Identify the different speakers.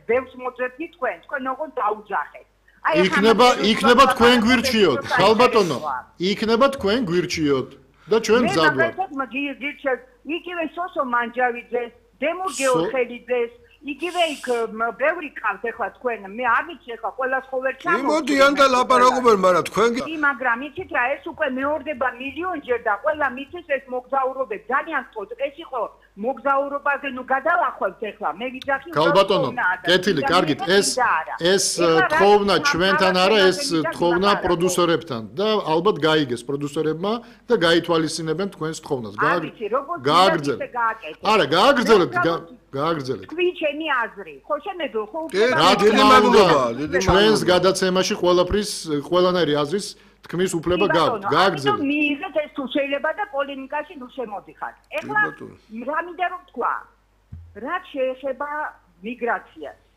Speaker 1: ბევრს მოძებნი თქვენ ოღონდ დაუძახეთ.
Speaker 2: იქნება თქვენ გვირჩიოთ, ხალბატონო. იქნება თქვენ გვირჩიოთ და ჩვენ გზადვართ.
Speaker 1: იგივე სოსო მანჯავიძეს, დემურ გეორხელიძეს, იგივე იქ ბევრი ყავს ეხლა თქვენ, მე არ ვიცი ეხლა ყველას ხო ვერ ჩამოვიდეს.
Speaker 3: იმოდიან და ლაპარაკობენ, მაგრამ თქვენ
Speaker 1: მაგრამ იცით რა, ეს უკვე მეორდება მილიონჯერ და ყველა მიცის ეს მოგზაურობებს. ძალიან სწორ, ეს იყო მოგზაურობაზე ნუ გადავახვევთ ეხლა. მე ვიძახი
Speaker 2: ხალბატონო, კეთილი, კარგით, ეს თხოვნა ჩვენთან არა, ეს თხოვნა პროდიუსერებთან და ალბათ გაიგეს პროდიუსერებმა და გაითვალისწინებენ თქვენს თოვნას. გააგრძელეთ. არა, გააგრძელეთ. თქვი ჩემი აზრი. ხო შემეძლო ხო ჩვენს გადაცემაში ყველანაირი აზრის თქმის უფლება გაქვთ. გააგრძელეთ.
Speaker 1: მიიღეთ ეს თუ შეიძლება და პოლემიკაში ნუ შემოდიხართ. ეხლა რა მინდა რომ თქვა? რაც შეეხება მიგრაციას